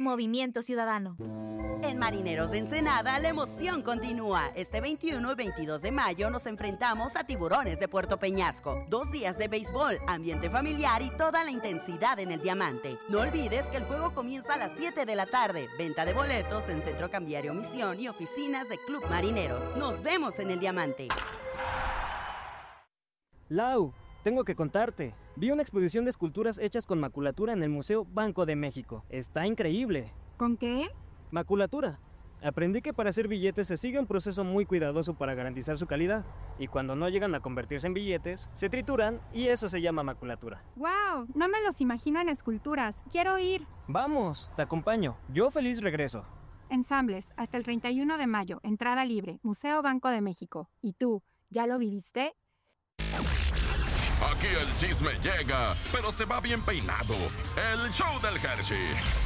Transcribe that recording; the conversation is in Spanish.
Movimiento Ciudadano. En Marineros de Ensenada, la emoción continúa. Este 21 y 22 de mayo nos enfrentamos a Tiburones de Puerto Peñasco. 2 días de béisbol, ambiente familiar y toda la intensidad en el Diamante. No olvides que el juego comienza a las 7 de la tarde. Venta de boletos en Centro Cambiario Misión y oficinas de Club Marineros. Nos vemos en el Diamante. Lau, tengo que contarte. Vi una exposición de esculturas hechas con maculatura en el Museo Banco de México. Está increíble. ¿Con qué? Maculatura. Aprendí que para hacer billetes se sigue un proceso muy cuidadoso para garantizar su calidad. Y cuando no llegan a convertirse en billetes, se trituran y eso se llama maculatura. ¡Wow! No me los imagino en esculturas. ¡Quiero ir! Vamos, te acompaño. Yo feliz regreso. Ensambles, hasta el 31 de mayo. Entrada libre. Museo Banco de México. ¿Y tú, ya lo viviste? Aquí el chisme llega, pero se va bien peinado. El show del Hershey.